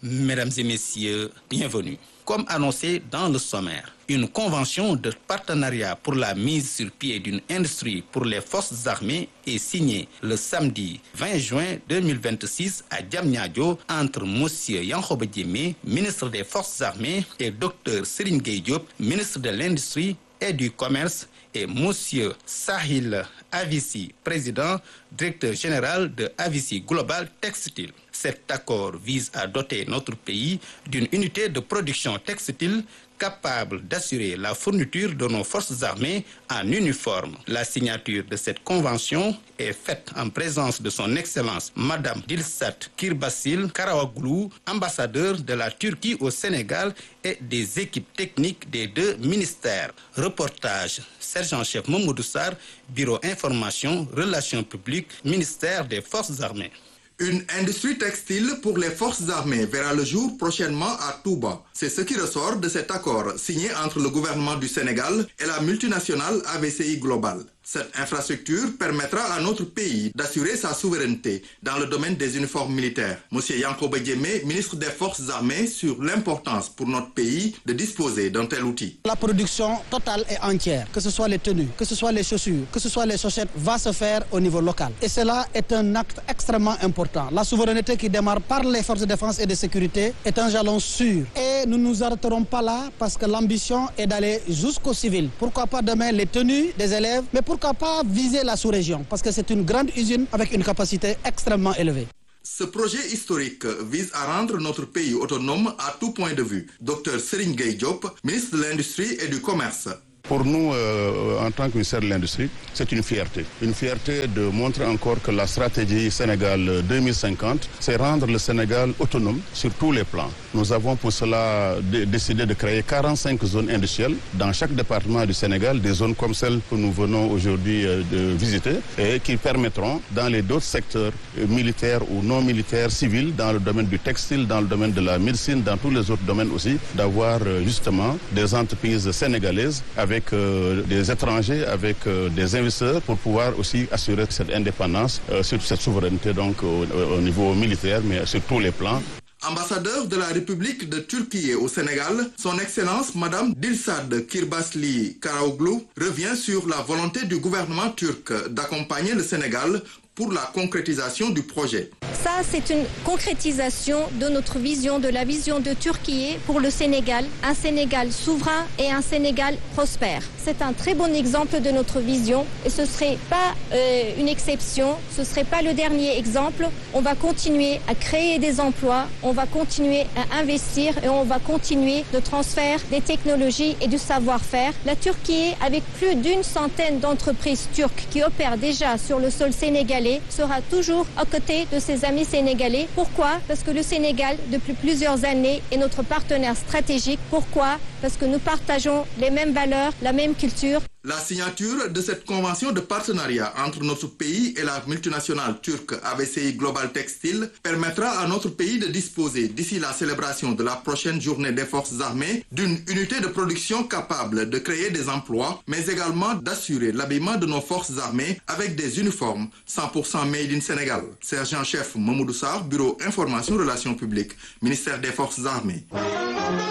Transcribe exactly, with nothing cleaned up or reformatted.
Mesdames et messieurs, bienvenue. Comme annoncé dans le sommaire, une convention de partenariat pour la mise sur pied d'une industrie pour les forces armées est signée le samedi vingt juin deux mille vingt-six à Diamniadio entre M. Yankhoba Diémé, ministre des Forces armées, et Dr Serigne Gueye Diop, ministre de l'Industrie et du Commerce, et M. Sahil Avissi, président, directeur général de Avissi Global Textile. Cet accord vise à doter notre pays d'une unité de production textile capable d'assurer la fourniture de nos forces armées en uniforme. La signature de cette convention est faite en présence de son Excellence Madame Dilsat Kirbassil Karaoğlu, ambassadeur de la Turquie au Sénégal, et des équipes techniques des deux ministères. Reportage Sergent-chef Mamadou Sarr, Bureau Information, Relations publiques, ministère des Forces armées. Une industrie textile pour les forces armées verra le jour prochainement à Touba. C'est ce qui ressort de cet accord signé entre le gouvernement du Sénégal et la multinationale A V C I Global. Cette infrastructure permettra à notre pays d'assurer sa souveraineté dans le domaine des uniformes militaires. Monsieur Yankhoba Diémé, ministre des Forces armées, sur l'importance pour notre pays de disposer d'un tel outil. La production totale et entière, que ce soit les tenues, que ce soit les chaussures, que ce soit les chaussettes, va se faire au niveau local. Et cela est un acte extrêmement important. La souveraineté qui démarre par les forces de défense et de sécurité est un jalon sûr. Et nous ne nous arrêterons pas là parce que l'ambition est d'aller jusqu'au civil. Pourquoi pas demain les tenues des élèves, mais pourquoi pas viser la sous-région, parce que c'est une grande usine avec une capacité extrêmement élevée. Ce projet historique vise à rendre notre pays autonome à tout point de vue. Dr Serigne Gueye Diop, ministre de l'Industrie et du Commerce. Pour nous, euh, en tant que ministère de l'Industrie, c'est une fierté. Une fierté de montrer encore que la stratégie Sénégal deux mille cinquante, c'est rendre le Sénégal autonome sur tous les plans. Nous avons pour cela décidé de créer quarante-cinq zones industrielles dans chaque département du Sénégal, des zones comme celles que nous venons aujourd'hui de visiter et qui permettront dans les d'autres secteurs militaires ou non militaires, civils, dans le domaine du textile, dans le domaine de la médecine, dans tous les autres domaines aussi, d'avoir justement des entreprises sénégalaises avec avec euh, des étrangers, avec euh, des investisseurs pour pouvoir aussi assurer cette indépendance, euh, sur cette souveraineté donc au, au niveau militaire, mais sur tous les plans. Ambassadeur de la République de Turquie au Sénégal, son Excellence Madame Dilsad Kirbasli Karaoğlu revient sur la volonté du gouvernement turc d'accompagner le Sénégal pour la concrétisation du projet. Ça, c'est une concrétisation de notre vision, de la vision de Turquie pour le Sénégal, un Sénégal souverain et un Sénégal prospère. C'est un très bon exemple de notre vision et ce ne serait pas euh, une exception, ce ne serait pas le dernier exemple. On va continuer à créer des emplois, on va continuer à investir et on va continuer de transfert des technologies et du savoir-faire. La Turquie, avec plus d'une centaine d'entreprises turques qui opèrent déjà sur le sol sénégalais, sera toujours à côté de ses amis sénégalais. Pourquoi? Parce que le Sénégal, depuis plusieurs années, est notre partenaire stratégique. Pourquoi? Parce que nous partageons les mêmes valeurs, la même culture. La signature de cette convention de partenariat entre notre pays et la multinationale turque A V C I Global Textile permettra à notre pays de disposer, d'ici la célébration de la prochaine journée des forces armées, d'une unité de production capable de créer des emplois, mais également d'assurer l'habillement de nos forces armées avec des uniformes cent pour cent made in Sénégal. Sergent-chef Mamadou Sarr, Bureau Information Relations publiques, ministère des Forces armées.